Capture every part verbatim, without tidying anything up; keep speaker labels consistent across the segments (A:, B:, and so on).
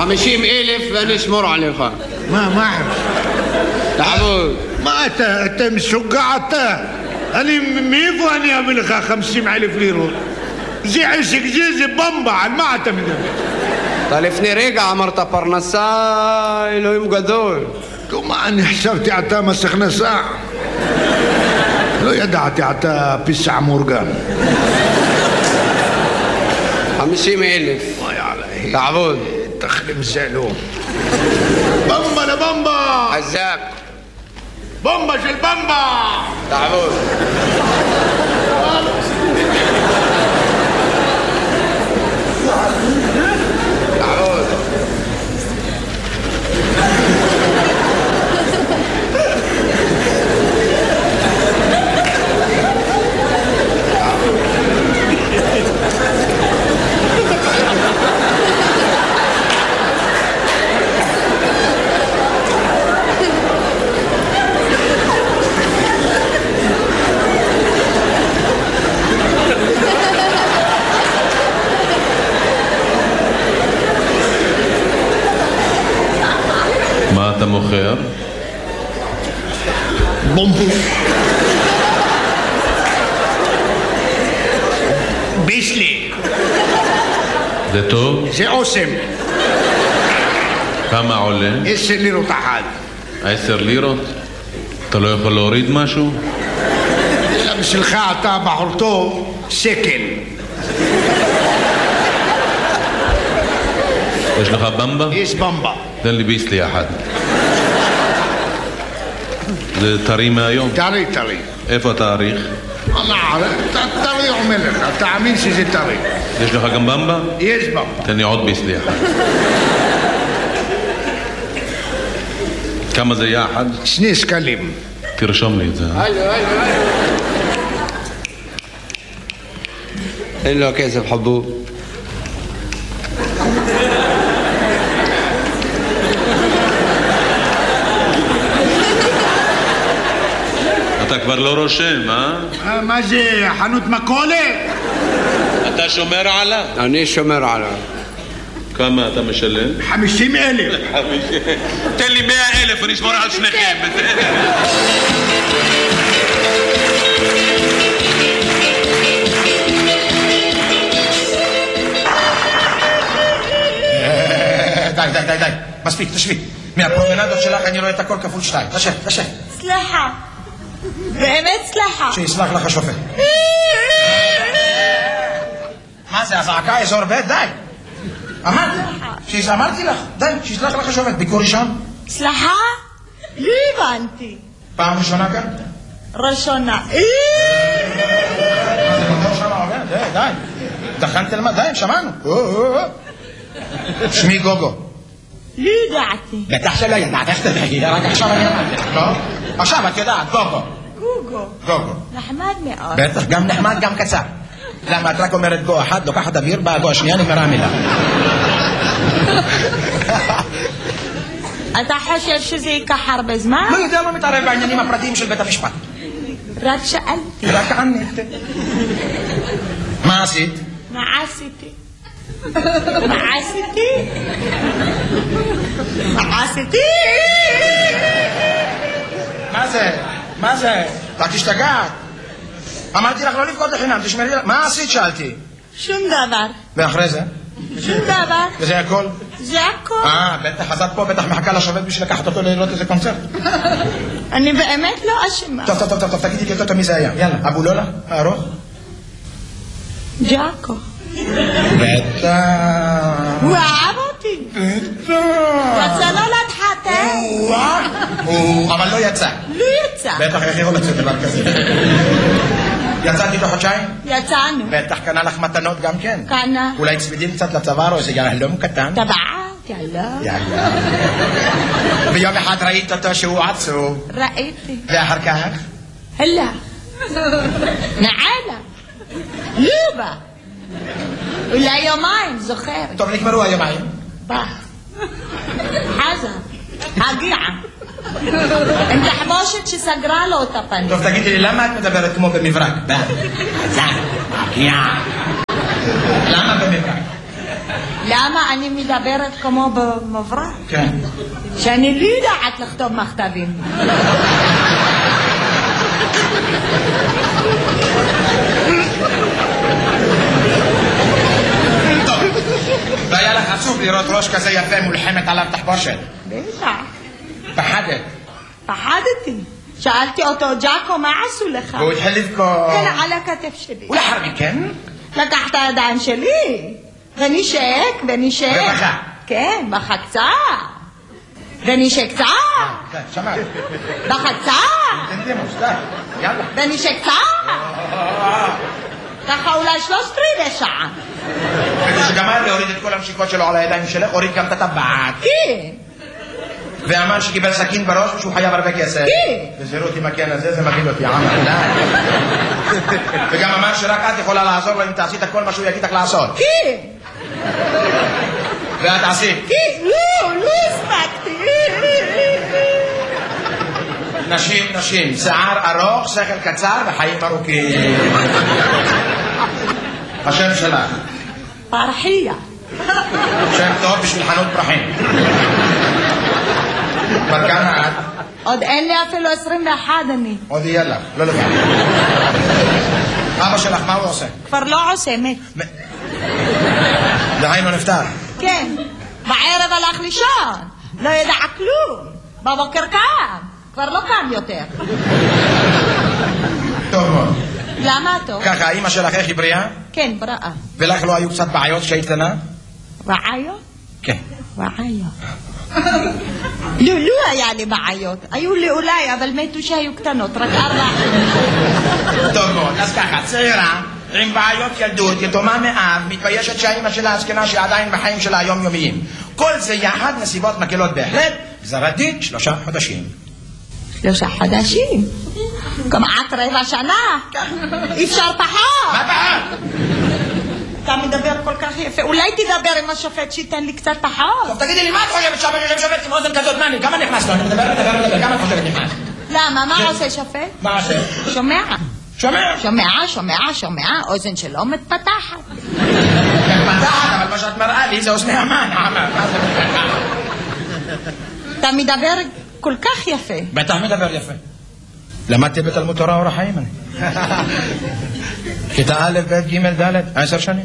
A: خمسين ألف ونشمر عليك.
B: ما ما أعرف.
A: تعبود.
B: ما أنت أنت مسوقع أنت. أنا ميفو أنا أعمل لك خمسين ألف ليرة. زي عشق زي بامبا على ما أعتمد.
A: طالفني رجع مرتا برنساي لو يوم قدول.
B: كما أني حسبتي عتا مسخنا ساعة. لو يدعتي عتا بيسع مورغان.
A: خمسين ألف. تعبود.
B: تخلم زالوم. بامبا لبامبا.
A: عزاك.
B: بامبا شل بامبا.
A: تعبود. تعبود.
C: מה אתה מוכר?
B: בומבו. ביסלי.
C: זה טוב?
B: זה אוסם.
C: כמה עולה?
B: עשר לירות אחת.
C: עשר לירות? אתה לא יכול להוריד משהו?
B: אלא בשבילך אתה בחור טוב, שקל.
C: יש לך במבה?
B: יש במבה.
C: תן לי ביסלי אחד. זה טרי מהיום?
B: טרי, טרי.
C: איפה התאריך?
B: אני ערב, טרי אומר לך, תאמין שזה טרי.
C: יש לך גם במבה?
B: יש במבה.
C: תן לי עוד ביסלי אחד. כמה זה יחד?
B: שני שקלים.
C: תרשום לי את זה.
A: הלו, הלו, הלו. אין לו כסף חבוב.
C: אתה כבר לא רושם, אה?
B: מה זה, חנות מכולת?
C: אתה שומר עליו?
A: אני שומר עליו.
C: כמה אתה משלם?
B: חמישים אלף.
C: תן לי מאה אלף ונשמור על שניכם, בסדר?
D: די, די, די, די. מספיק, תשבי. מהפרומנדות שלך אני רואה את הכל כפול שתיים. תשב, תשב.
E: סליחה. באמת סליחה.
D: שיסלח לך השופט. מה זה, הזעקה אזור ב'? די. אמרתי. אמרתי לך. די, שיסלח לך השופט. ביקור ראשון?
E: סליחה? לא הבנתי.
D: פעם ראשונה כאן?
E: ראשונה.
D: מה זה מותר שם עובד? די, די. דחנתי למה? די, שמענו. שמי גוגו.
E: לא ידעתי.
D: בטח שלא ידעת, איך תדעי? רק עכשיו אני אמרתי לך, לא? עכשיו את יודעת, גוגו.
E: גוגו.
D: גוגו.
E: נחמד מאוד.
D: בטח, גם נחמד, גם קצר. למה את רק אומרת גו אחד, לוקחת אוויר, באה גו השנייה, נגמרה המילה.
E: אתה חושב שזה ייקח הרבה זמן?
D: לא יודע, לא מתערב בעניינים הפרטיים של בית המשפט.
E: רק שאלתי.
D: רק ענית. מה עשית?
E: מה עשיתי? מה עשיתי? מה עשיתי?
D: מה זה? מה זה? אתה תשתגעת. אמרתי לך לא לבכות לחינם, תשמרי לך. מה עשית? שאלתי.
E: שום דבר.
D: ואחרי זה?
E: שום דבר.
D: וזה הכל?
E: זה הכל.
D: אה, בטח, אז את פה בטח מחכה לשופט בשביל לקחת אותו לראות איזה קונצרט.
E: אני באמת לא אשמה.
D: טוב, טוב, טוב, טוב, תגידי לי יותר מי זה היה. יאללה, אבו לולה, הארוך?
E: ג'אקו.
D: בטח.
E: הוא אהב אותי.
D: בטח.
E: רצה לא להתחתן.
D: אבל לא יצא.
E: לא יצא.
D: בטח, איך יכול לצאת דבר כזה? יצאתי תוך חודשיים?
E: יצאנו.
D: בטח קנה לך מתנות גם כן.
E: קנה.
D: אולי צמידים קצת לצוואר או איזה יהלום קטן?
E: טבעת, יאללה.
D: יאללה. ביום אחד ראית אותו שהוא עצוב.
E: ראיתי.
D: ואחר כך?
E: הלך. נעלה. לא בא. אולי יומיים, זוכר.
D: טוב, נגמרו היומיים.
E: בא. חזר. הגיע. עם תחבושת שסגרה לו את הפנים.
D: טוב, תגידי לי, למה את מדברת כמו במברק? בא. חזר. הגיע. למה במברק?
E: לא למה אני מדברת כמו במברק?
D: כן.
E: שאני לא יודעת לכתוב מכתבים.
D: והיה לך עצוב לראות ראש כזה יפה מולחמת עליו תחבושת.
E: בטח.
D: פחדת.
E: פחדתי. שאלתי אותו, ג'אקו, מה עשו לך?
D: והוא התחיל לבכות.
E: כן, על הכתף שלי.
D: ולאחר מכן?
E: לקח את הידיים שלי, ונשק, ונשק.
D: ובכה.
E: כן, בכה קצת. ונשק קצת.
D: כן, שמעת.
E: בכה קצת.
D: תנדימוס, די. יאללה.
E: ונשק קצת. ככה אולי שלושת רבעי שעה.
D: כדי שגמר להוריד את כל המשיקות שלו על הידיים שלך, הוריד גם את הטבעת.
E: כן.
D: ואמר שקיבל סכין בראש ושהוא חייב הרבה כסף.
E: כן.
D: וזהירות עם הכן הזה, זה מגעיל אותי, עמר, די. וגם אמר שרק את יכולה לעזור לו אם תעשית כל מה שהוא יגיד לך לעשות.
E: כן.
D: ואת עשית.
E: כן, לא, לא הספקתי.
D: נשים, נשים, שיער ארוך, שכל קצר וחיים ארוכים. השם שלך.
E: פרחיה.
D: שם טוב בשביל חנות פרחים. כבר כמה את?
E: עוד אין לי אפילו עשרים ואחת אני.
D: עוד יהיה לך, לא לבד. אבא שלך, מה הוא עושה?
E: כבר לא עושה, מת.
D: דהיינו נפטר.
E: כן. בערב הלך לישון. לא ידע כלום. בבוקר קם. כבר לא קם יותר.
D: טוב מאוד.
E: למה טוב?
D: ככה, האמא שלך איך היא בריאה?
E: כן, בריאה.
D: ולך לא היו קצת בעיות כשהיית קטנה?
E: בעיות?
D: כן.
E: בעיות. לא, לא היה לי בעיות. היו לי אולי, אבל מתו שהיו קטנות, רק ארבע.
D: טוב מאוד, אז ככה, צעירה, עם בעיות ילדות, יתומה מאב, מתביישת שהאמא שלה הזקנה שעדיין בחיים שלה היומיומיים. כל זה יחד נסיבות מקלות בהחלט, גזר הדין שלושה חודשים.
E: שלושה חודשים? כמעט רבע שנה? אי אפשר פחות.
D: מה פחות?
E: אתה מדבר כל כך יפה, אולי תדבר עם השופט שייתן לי קצת פחות.
D: טוב, תגידי לי, מה את חושבת שופט עם אוזן כזאת? מה אני? כמה נכנס לו? אני מדבר, מדבר, מדבר, כמה את חושבת נכנס?
E: למה? מה עושה שופט?
D: מה עושה?
E: שומע.
D: שומע?
E: שומע, שומע, שומע, אוזן שלו מתפתחת.
D: מתפתחת, אבל מה שאת מראה לי זה אוזני המן, עמר.
E: אתה מדבר כל כך יפה.
D: בטח מדבר יפה. למדתי בתלמוד תורה אור החיים אני. כיתה א', ב', ג', ד', עשר שנים.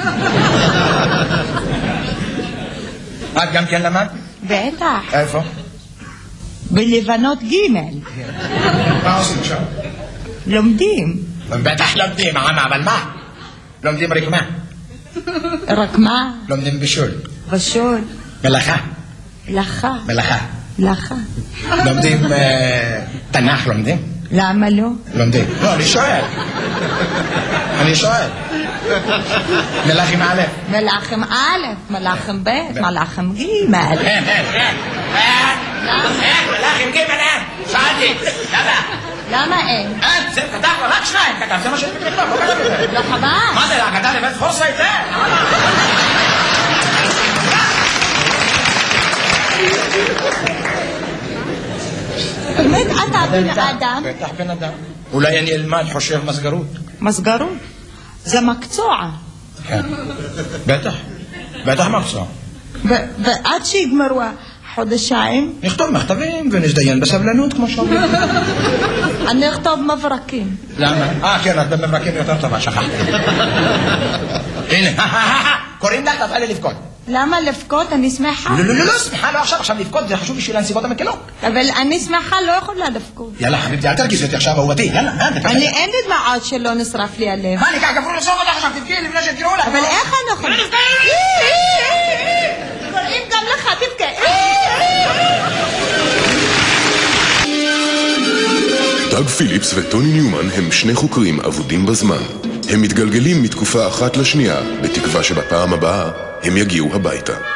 D: את גם כן למד?
E: בטח.
D: איפה?
E: בלבנות ג'.
D: מה עושים שם?
E: לומדים.
D: בטח לומדים, עמה, אבל מה? לומדים רק מה?
E: רק מה?
D: לומדים בישול.
E: בישול.
D: מלאכה.
E: מלאכה.
D: מלאכה.
E: מלאכה.
D: לומדים תנ"ך, לומדים?
E: למה לא?
D: לומדים. לא, אני שואל. אני שואל. מלאכים א'.
E: מלאכים א', מלאכים ב', מלאכים ג'.
D: אין, אין, אין. אין, מלאכים ג' אין. שאלתי. יאללה.
E: למה אין?
D: אין, זה כתב רק שניים. כתב, זה מה שאני מכתוב, לא כתב את זה.
E: לא חבל.
D: מה זה, כתב לבית חוסה את זה?
E: באמת אתה בן אדם?
D: בטח בן אדם. אולי אני אלמד חושב מסגרות.
E: מסגרות? זה מקצוע.
D: כן. בטח. בטח מקצוע.
E: ועד שיגמרו החודשיים?
D: נכתוב מכתבים ונזדיין בסבלנות כמו שאומרים.
E: אני אכתוב מברקים.
D: למה? אה, כן, את במברקים יותר טובה, שכחתי. הנה, קוראים לך, תפעל לי לבכות.
E: למה לבכות? אני שמחה.
D: לא, לא, לא, לא, שמחה לא עכשיו, עכשיו לבכות, זה חשוב בשביל הנסיבות המקלות.
E: אבל אני שמחה, לא יכולה לבכות.
D: יאללה, חביבתי, אל תרגיז אותי עכשיו, אהובתי, יאללה, יאללה.
E: אני אין לי דמעות שלא נשרף לי הלב.
D: מה, אני ככה גברו לסוף אותך עכשיו, תבכי לפני שתקראו לך.
E: אבל איך אני יכולה? קוראים גם לך, תבכה.
F: דאג פיליפס וטוני ניומן הם שני חוקרים אבודים בזמן. הם מתגלגלים מתקופה אחת לשנייה, בתקווה שבפעם הבאה הם יגיעו הביתה.